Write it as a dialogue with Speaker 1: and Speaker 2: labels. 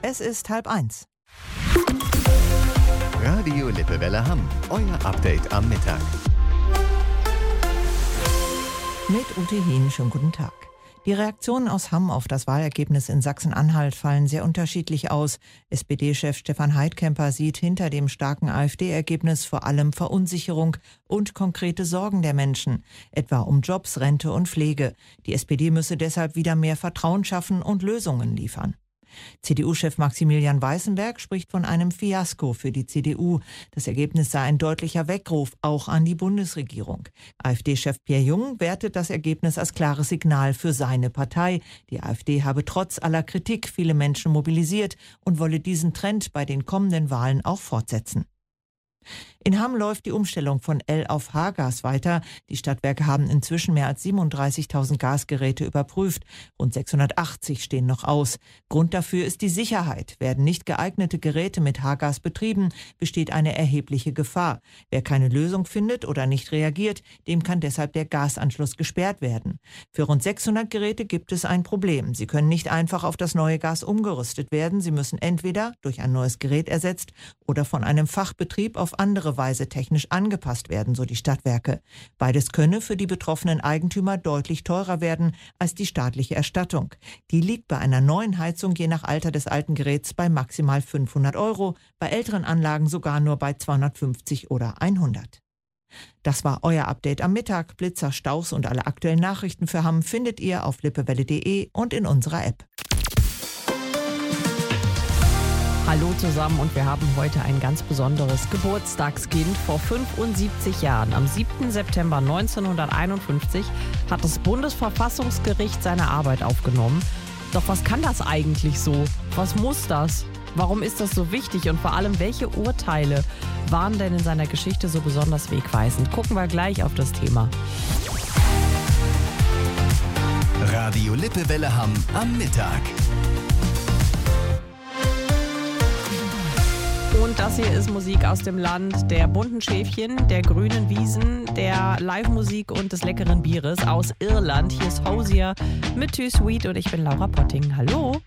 Speaker 1: Es ist 12:30.
Speaker 2: Radio Lippewelle Hamm, euer Update am Mittag.
Speaker 1: Mit Ute Hien, schönen guten Tag. Die Reaktionen aus Hamm auf das Wahlergebnis in Sachsen-Anhalt fallen sehr unterschiedlich aus. SPD-Chef Stefan Heidkemper sieht hinter dem starken AfD-Ergebnis vor allem Verunsicherung und konkrete Sorgen der Menschen, etwa um Jobs, Rente und Pflege. Die SPD müsse deshalb wieder mehr Vertrauen schaffen und Lösungen liefern. CDU-Chef Maximilian Weißenberg spricht von einem Fiasko für die CDU. Das Ergebnis sei ein deutlicher Weckruf, auch an die Bundesregierung. AfD-Chef Pierre Jung wertet das Ergebnis als klares Signal für seine Partei. Die AfD habe trotz aller Kritik viele Menschen mobilisiert und wolle diesen Trend bei den kommenden Wahlen auch fortsetzen. In Hamm läuft die Umstellung von L auf H-Gas weiter. Die Stadtwerke haben inzwischen mehr als 37.000 Gasgeräte überprüft. Rund 680 stehen noch aus. Grund dafür ist die Sicherheit. Werden nicht geeignete Geräte mit H-Gas betrieben, besteht eine erhebliche Gefahr. Wer keine Lösung findet oder nicht reagiert, dem kann deshalb der Gasanschluss gesperrt werden. Für rund 600 Geräte gibt es ein Problem. Sie können nicht einfach auf das neue Gas umgerüstet werden. Sie müssen entweder durch ein neues Gerät ersetzt oder von einem Fachbetrieb auf andere Weise technisch angepasst werden, so die Stadtwerke. Beides könne für die betroffenen Eigentümer deutlich teurer werden als die staatliche Erstattung. Die liegt bei einer neuen Heizung je nach Alter des alten Geräts bei maximal 500 €, bei älteren Anlagen sogar nur bei 250 oder 100. Das war euer Update am Mittag. Blitzer, Staus und alle aktuellen Nachrichten für Hamm findet ihr auf lippewelle.de und in unserer App.
Speaker 3: Hallo zusammen und wir haben heute ein ganz besonderes Geburtstagskind. Vor 75 Jahren, am 7. September 1951, hat das Bundesverfassungsgericht seine Arbeit aufgenommen. Doch was kann das eigentlich so? Was muss das? Warum ist das so wichtig und vor allem, welche Urteile waren denn in seiner Geschichte so besonders wegweisend? Gucken wir gleich auf das Thema.
Speaker 2: Radio Lippewelle Hamm am Mittag.
Speaker 3: Und das hier ist Musik aus dem Land der bunten Schäfchen, der grünen Wiesen, der Live-Musik und des leckeren Bieres aus Irland. Hier ist Hosier mit Too Sweet und ich bin Laura Potting. Hallo!